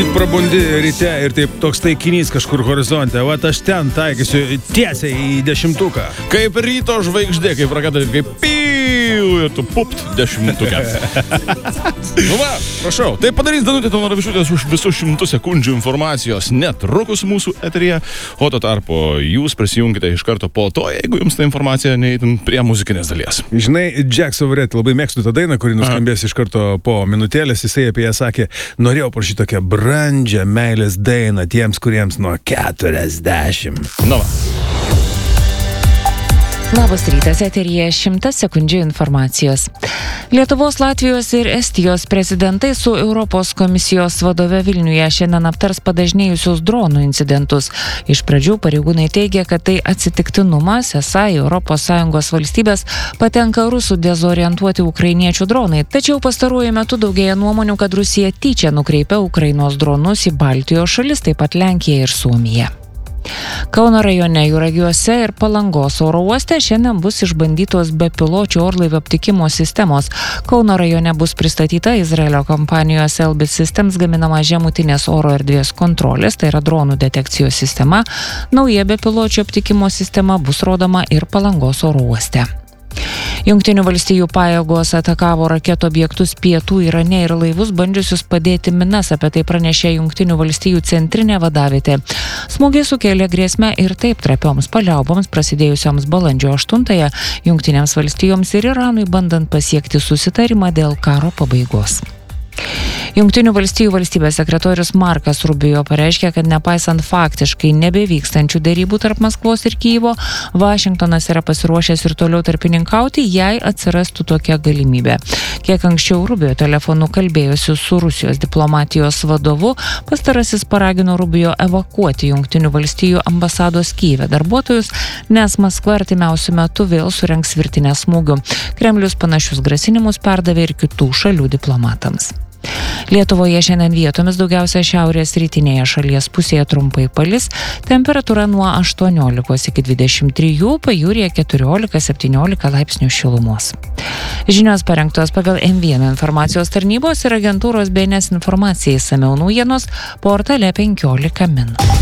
Tik prabundi ryte ir taip toks taikinys kažkur horizonte. Vat aš ten taikysiu tiesiai į 10. Kaip ryto žvaigždė, kaip raketa, kaip piu, ir tu pupt 10. Nu va, prašau. Tai padarys Danutė Tamaševičiūtė už visus 100 sekundžių informacijos netrukus mūsų eteryje. O to tarpu jūs prisijunkite iš karto po to, jeigu jums ta informacija neįtin prie muzikinės dalies. Žinai, Jack Sauvaret, labai mėgstu tą dainą, kuri nuskambės iš karto po minutėlės. Jisai apie ją sakė, norėjau prašyti tokią brandžią meilės dainą tiems, kuriems nuo 40. Nu va. Labas rytas, eteryje 100 sekundžių informacijos. Lietuvos, Latvijos ir Estijos prezidentai su Europos komisijos vadove Vilniuje šiandien aptars padažnėjusius dronų incidentus. Iš pradžių pareigūnai teigia, kad tai atsitiktinumas, esą į ES valstybės patenka rusų dezorientuoti ukrainiečių dronai. Tačiau pastaruoju metu daugėja nuomonių, kad Rusija tyčia nukreipia Ukrainos dronus į Baltijos šalis, taip pat Lenkiją ir Suomiją. Kauno rajone Juragiuose ir Palangos oro uoste šiandien bus išbandytos bepiločių orlaivių aptikimo sistemos. Kauno rajone bus pristatyta Izraelio kompanijos Elbit Systems gaminama žemutinės oro erdvės kontrolės, tai yra dronų detekcijos sistema. Nauja bepiločių aptikimo sistema bus rodoma ir Palangos oro uoste. Jungtinių valstijų pajėgos atakavo raketų objektus pietų Irane ir laivus bandžiusius padėti minas, apie tai pranešė Jungtinių valstijų centrinė vadavietė. Smūgiai sukėlė grėsmę ir taip trapioms paliauboms prasidėjusioms balandžio 8-ąją Jungtinėms valstijoms ir Iranui bandant pasiekti susitarimą dėl karo pabaigos. Jungtinių valstijų valstybės sekretorius Markas Rubio pareiškė, kad nepaisant faktiškai nebevykstančių derybų tarp Maskvos ir Kyjivo, Vašingtonas yra pasiruošęs ir toliau tarpininkauti, jei atsirastų tokia galimybė. Kiek anksčiau Rubio telefonu kalbėjusi su Rusijos diplomatijos vadovu, pastarasis paragino Rubio evakuoti Jungtinių valstijų ambasados Kyjive darbuotojus, nes Maskva artimiausiu metu vėl surengs virtinę smūgių. Kremlius panašius grasinimus perdavė ir kitų šalių diplomatams. Lietuvoje šiandien vietomis daugiausia šiaurės rytinėje šalies pusėje trumpai palis, temperatūra nuo 18 iki 23, pajūryje 14-17 laipsnių šilumos. Žinios parengtos pagal M1 informacijos tarnybos ir agentūros BNS informacijai, išsamiau naujienos portale 15 min.